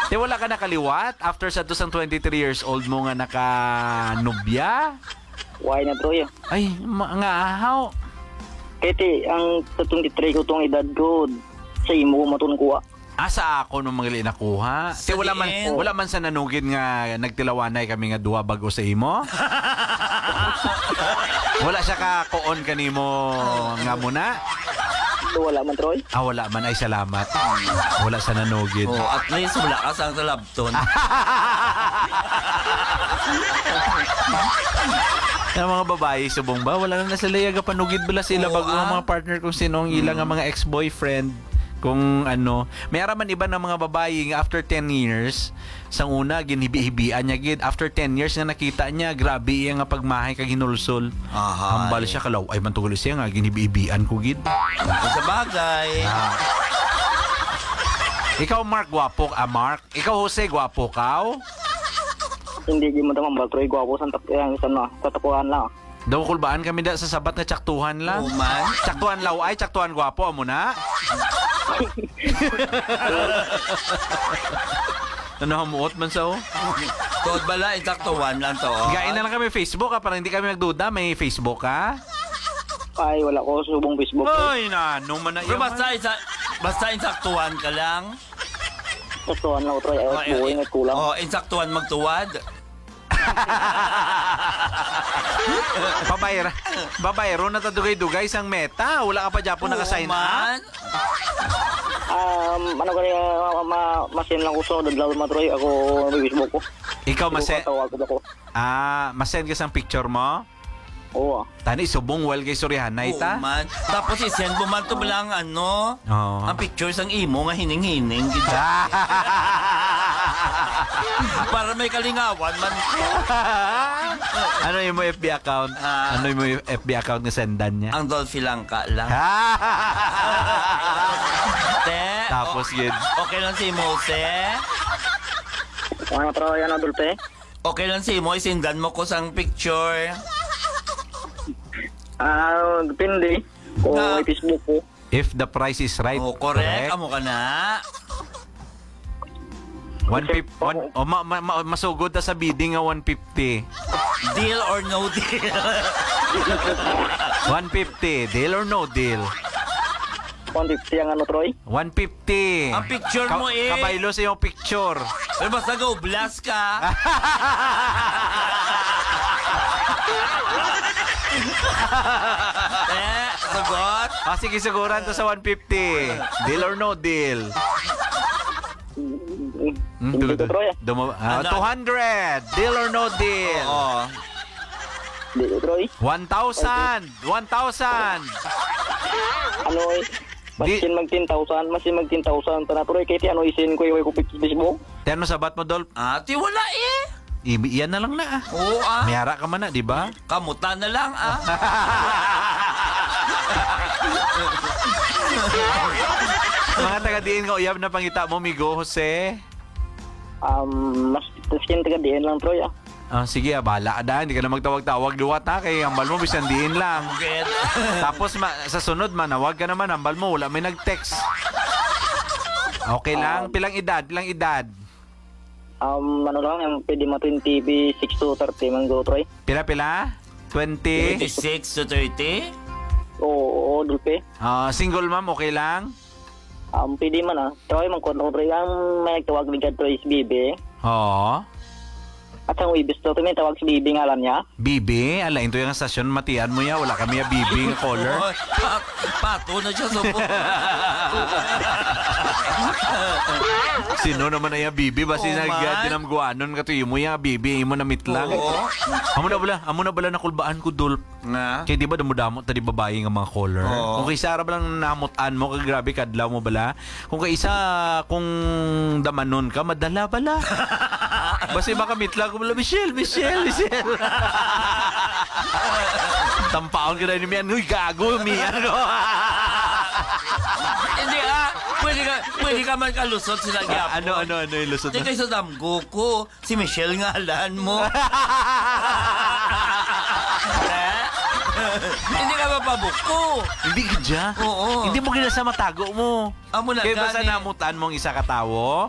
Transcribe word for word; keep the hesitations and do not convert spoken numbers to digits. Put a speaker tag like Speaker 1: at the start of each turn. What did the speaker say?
Speaker 1: Di wala ka nakaliwat after sa tusang twenty-three years old mo nga naka-nubya?
Speaker 2: Why na Troy?
Speaker 1: Ay, ma- nga ahaw.
Speaker 2: Kaya ang twenty-three ko tong edad ko, sa imo ko matun kuha.
Speaker 1: Asa ako nung mga nakuha? Ti wala man
Speaker 3: diin.
Speaker 1: wala man sa nanugid nga nagtilawanay kami nga duha bago sa imo. Wala siya ka koon kanimo nga muna.
Speaker 2: So, wala man Troy.
Speaker 1: Ah, wala man ay salamat. Wala sa nanugid.
Speaker 3: Oh, at least wala ka sa labton.
Speaker 1: Yung mga babae subong ba wala na sila yaga panugid bala sila
Speaker 3: Oo,
Speaker 1: bago ang
Speaker 3: ah.
Speaker 1: mga partner kung sino ang ilang nga mga ex-boyfriend. Kung ano, may araman iba ng mga babae nga after ten years, sang una, ginhibi-hibian niya gid. After ten years nga nakita niya, grabe iya nga pagmahay kag hinulsol.
Speaker 3: Aha.
Speaker 1: Hambal siya, kalaw, ay mantugol siya nga, ginhibi-hibian ko gid.
Speaker 3: Sa bagay.
Speaker 1: Ah. Ikaw, Mark, gwapo ka, ah, Mark. Ikaw, Jose, gwapo ka?
Speaker 2: Hindi di mo tamang ba Troy, gwapo sa tap yang isa na, sa tapuan lang.
Speaker 1: Daw kulbaan kami da sa sabat na tsaktuhan lang.
Speaker 3: Oh, man.
Speaker 1: Tsaktuhan law ay, tsaktuhan gwapo, amo na. Ano hamuot man sa o?
Speaker 3: Tuod bala, insaktuhan lang to. Oh.
Speaker 1: Gain na lang kami Facebook ha, para hindi kami nagduda. May Facebook ka?
Speaker 2: Ay, wala ko subong Facebook.
Speaker 1: Ay, na, no man na
Speaker 3: Pero
Speaker 1: yaman.
Speaker 3: basta, isa, basta insaktuhan ka lang.
Speaker 2: Tapuan lang Troy, ay buhay nga kulang.
Speaker 3: Oh, insaktuhan magtuwad.
Speaker 1: Babayra. Babayro na tadugay-dugay sang meta. Wala ka pa dyan po nakasign
Speaker 3: Oo,
Speaker 1: up.
Speaker 3: man.
Speaker 2: Um, ano kaya ma, ma, masin lang ko sa dadlaw ma Troy, ako may Facebook ko.
Speaker 1: Ikaw, mase
Speaker 2: Tawag ko ako.
Speaker 1: ah, masend ka sang picture mo?
Speaker 2: Oo.
Speaker 1: Tani, subong well kay Sorihan na
Speaker 3: Oo,
Speaker 1: ita.
Speaker 3: man. Tapos isend mo man to lang ano,
Speaker 1: Oo.
Speaker 3: ang pictures ang imo nga hining-hining. Gid- Para may kalingawan man.
Speaker 1: Ano yung mo F B account?
Speaker 3: Ah.
Speaker 1: Ano yung mo F B account nga sendan niya?
Speaker 3: Ang Dolphy lang ka lang. Te,
Speaker 1: Tapos yun.
Speaker 3: okay lang si Mose.
Speaker 2: Ano Troy, ano Dulpe?
Speaker 3: Okay lang si mo, isindan mo ko sang picture.
Speaker 2: Ah, depende. Kung
Speaker 3: Na-
Speaker 2: may Facebook ko.
Speaker 1: If the price is right.
Speaker 3: Oh, correct. Amo ka na.
Speaker 1: one fifty. One, oh, ma, ma, ma, masugod na sa bidding nga one fifty.
Speaker 3: Deal or no deal?
Speaker 1: one fifty. Deal or no deal?
Speaker 2: one fifty ang ano Troy?
Speaker 1: one fifty.
Speaker 3: Ang picture mo eh.
Speaker 1: Kabaylo sa iyong picture.
Speaker 3: Pero basta go blast ka. eh, sagot.
Speaker 1: Ah, sige, siguran to sa one fifty. Deal or no deal? Hmm,
Speaker 2: Hindi ko Troy.
Speaker 1: Duma- ah,
Speaker 3: Ano?
Speaker 1: two hundred. Deal or no deal?
Speaker 3: Oo.
Speaker 2: Hindi ko Troy.
Speaker 1: one thousand. one thousand.
Speaker 2: Ano eh. Masin mag ten thousand, masin mag ten thousand ta na Troy. Kaya ano isin ko yung ko Facebook.
Speaker 1: Tiyan mo sabat mo, Dolph.
Speaker 3: Ah, ti wala eh.
Speaker 1: I- Iyan na lang na ah.
Speaker 3: Oo ah.
Speaker 1: Mayara ka man na, di ba?
Speaker 3: Kamutan na lang ah.
Speaker 1: Mga taga-diin nga uyab na pangita mo, Migo, Jose.
Speaker 2: Um, mas skin taga diin lang Troy ah.
Speaker 1: Ah, sige, ah, bahala ka daan. Hindi ka na magtawag-tawag duwat ha. Kaya hambal mo, bisan diin lang.
Speaker 3: Get.
Speaker 1: Tapos ma- sa sunod, manawag ka naman. Hambal mo, wala may nag-text. Okay lang. Pilang edad? Pilang edad?
Speaker 2: Um, ano lang, yung pwede ma twenty six to thirty man go Troy.
Speaker 1: Pila-pila? twenty?
Speaker 3: twenty-six to thirty?
Speaker 2: Oo, oo, Dulpe.
Speaker 1: Ah, single ma'am, okay lang?
Speaker 2: Um, pwede man ah. Troy, man ko Troy. Ang may nagtawag ni God Troy is Bibi.
Speaker 1: Oo.
Speaker 2: At ang ibis to, may tawag si Bibi nga alam niya.
Speaker 1: Bibi? Ala, ito yung stasyon, matian mo ya. Wala kami ya Bibi nga caller.
Speaker 3: Oh, pa- pato na siya sa po.
Speaker 1: Sino naman ay Bibi? Basi
Speaker 3: Oh,
Speaker 1: na
Speaker 3: man.
Speaker 1: dinamguanon ka to. Imo ya Bibi, imo na mitlang.
Speaker 3: Oo.
Speaker 1: Amo na bala, amo na bala nakulbaan ko, Dolph.
Speaker 3: Nga.
Speaker 1: Kaya di ba damot-damot na di babae nga mga caller?
Speaker 3: Oo.
Speaker 1: Kung kay Sarah ba lang namutan mo, kag grabe kadlaw mo bala? Kung kay isa, kung damanon ka, madala bala. Basta baka mitla ko bala, Michelle, Michelle, Michelle. Tampaon ka na ni Mian, uy, gago, Mian.
Speaker 3: Hindi ah. Pwede ka, pwede ka man kalusot sila gyapon.
Speaker 1: ano, ano, ano yung lusot
Speaker 3: Hindi
Speaker 1: na?
Speaker 3: kayo sa damgo ko. Si Michelle nga alan mo. Eh? Hindi ka mapabuko.
Speaker 1: Hindi ka dyan.
Speaker 3: Oo.
Speaker 1: Hindi mo ginasa matago mo.
Speaker 3: Amo na
Speaker 1: Kaya basta
Speaker 3: gani.
Speaker 1: namutan mong isa katawo,